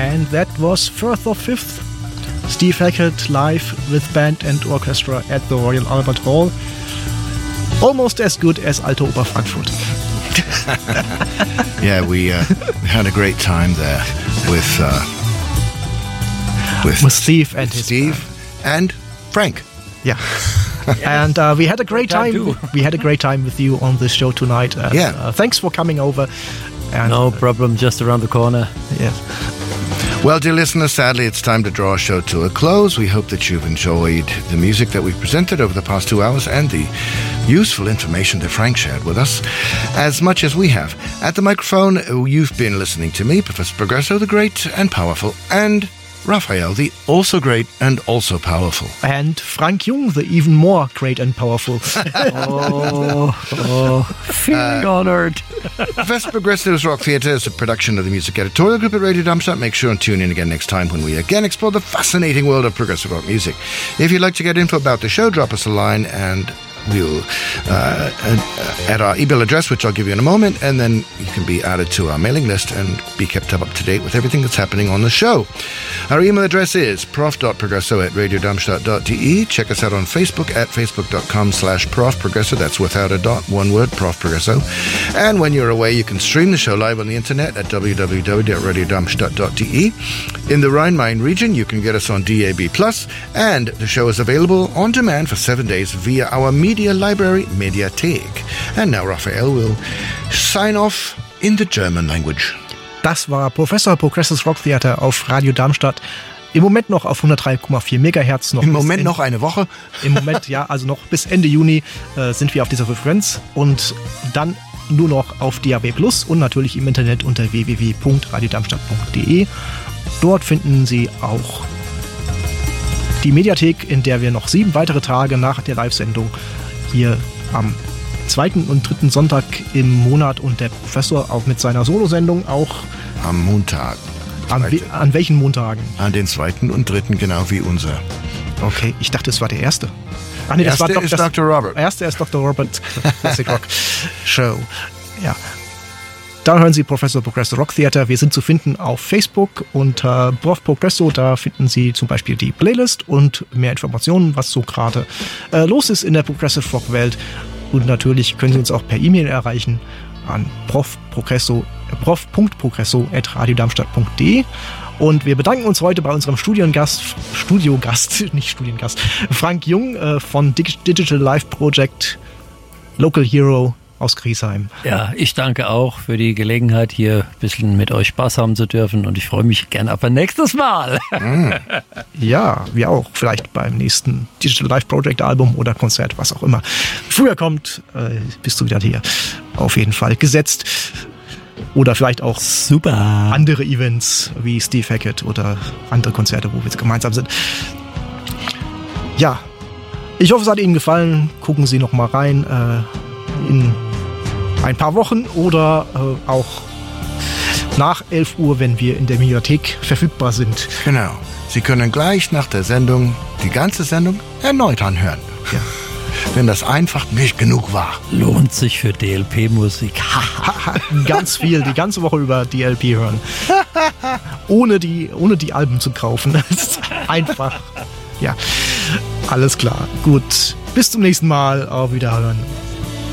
And that was Firth of Fifth, Steve Hackett live with band and orchestra at the Royal Albert Hall. Almost as good as Alte Oper Frankfurt. Yeah, we had a great time there with Steve and his and Frank. Yeah. And we had a great time. We had a great time with you on this show tonight. Thanks for coming over. And, no problem, just around the corner. Yeah. Well, dear listeners, sadly, it's time to draw our show to a close. We hope that you've enjoyed the music that we've presented over the past 2 hours and the useful information that Frank shared with us as much as we have. At the microphone, you've been listening to me, Professor Progresso, the great and powerful, and Raphael, the also great and also powerful. And Frank Jung, the even more great and powerful. Feeling honored. Professor Progressive's Rock Theatre is a production of the Music Editorial Group at Radio Darmstadt. Make sure and tune in again next time when we again explore the fascinating world of progressive rock music. If you'd like to get info about the show, drop us a line and we'll at our email address, which I'll give you in a moment, and then you can be added to our mailing list and be kept up to date with everything that's happening on the show. Our email address is prof.progresso@radiodarmstadt.de. Check us out on Facebook at facebook.com/profprogresso. That's without a dot, one word, Prof Progresso. And when you're away, you can stream the show live on the internet at www.radiodarmstadt.de. In the Rhine-Main region, you can get us on DAB+, and the show is available on demand for 7 days via our Media Library Mediathek. And now Raphael will sign off in the German language. Das war Professor Progressives Rock Theater auf Radio Darmstadt. Im Moment noch auf 103,4 Megahertz. Im Moment noch eine Woche? Im Moment, ja, also noch bis Ende Juni sind wir auf dieser Frequenz und dann nur noch auf DAB+ und natürlich im Internet unter www.radiodarmstadt.de. Dort finden Sie auch die Mediathek, in der wir noch 7 weitere Tage nach der Live-Sendung hier am 2. und 3. Sonntag im Monat und der Professor auch mit seiner Solosendung auch am Montag. An welchen Montagen? An den 2. und 3. genau wie unser. Okay, ich dachte, es war der erste. Ach nee, das war Dr. Robert. Erste ist Dr. Robert Classic Rock Show. Ja. Da hören Sie Professor Progresso Rock Theater. Wir sind zu finden auf Facebook unter Prof Progresso. Da finden Sie zum Beispiel die Playlist und mehr Informationen, was so gerade los ist in der Progressive Rock Welt. Und natürlich können Sie uns auch per E-Mail erreichen an prof.progresso@radiodarmstadt.de. Und wir bedanken uns heute bei unserem Studiogast, Frank Jung von Digital Life Project, Local Hero aus Griesheim. Ja, ich danke auch für die Gelegenheit, hier ein bisschen mit euch Spaß haben zu dürfen und ich freue mich gerne auf ein nächstes Mal. Ja, wir auch. Vielleicht beim nächsten Digital Life Project Album oder Konzert, was auch immer früher kommt, bist du wieder hier. Auf jeden Fall gesetzt. Oder vielleicht auch super andere Events wie Steve Hackett oder andere Konzerte, wo wir gemeinsam sind. Ja, ich hoffe, es hat Ihnen gefallen. Gucken Sie noch mal rein in ein paar Wochen oder auch nach 11 Uhr, wenn wir in der Mediathek verfügbar sind. Genau. Sie können gleich nach der Sendung die ganze Sendung erneut anhören. Ja. Wenn das einfach nicht genug war. Lohnt sich für DLP-Musik. Ganz viel, die ganze Woche über DLP hören. ohne die Alben zu kaufen. Einfach. Ja, alles klar. Gut. Bis zum nächsten Mal. Auf Wiederhören.